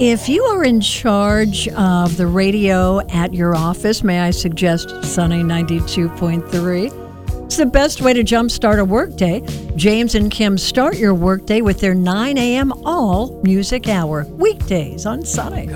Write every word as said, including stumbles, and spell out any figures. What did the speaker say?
If you are in charge of the radio at your office, may I suggest Sunny ninety-two point three? It's the best way to jumpstart a workday. James and Kim start your workday with their nine a.m. all music hour, weekdays on Sunny.